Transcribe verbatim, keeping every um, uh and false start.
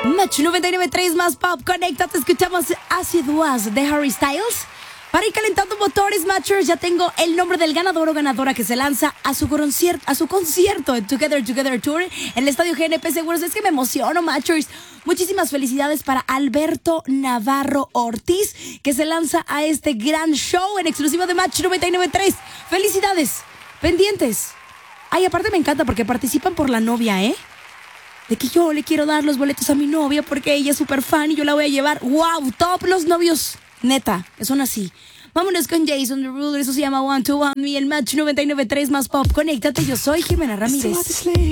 Match noventa y nueve punto tres más pop. Conéctate, escuchamos Acid Was de Harry Styles. Para ir calentando motores, Matchers, ya tengo el nombre del ganador o ganadora que se lanza a su concierto, a su concierto en Together Together Tour en el Estadio G N P Seguros. Es que me emociono, Matchers. Muchísimas felicidades para Alberto Navarro Ortiz, que se lanza a este gran show en exclusiva de Match noventa y nueve punto tres. Felicidades, pendientes. Ay, aparte me encanta porque participan por la novia, ¿eh? De que yo le quiero dar los boletos a mi novia porque ella es súper fan y yo la voy a llevar. ¡Wow! Top los novios. Neta, son así. Vámonos con Jason Derulo. Eso se llama One to One. Y el Match noventa y nueve punto tres más pop. Conéctate, yo soy Jimena Ramírez.